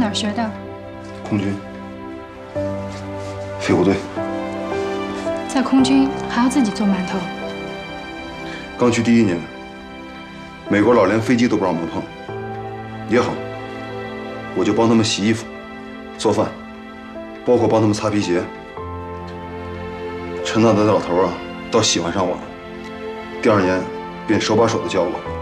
哪儿学的？ 空军，飞虎队。 在空军还要自己做馒头？ 刚去第1年，美国佬连飞机都不让我们碰，也好，我就帮他们洗衣服、做饭，包括帮他们擦皮鞋。陈大德的老头啊，倒喜欢上我了，第2年便手把手的教我。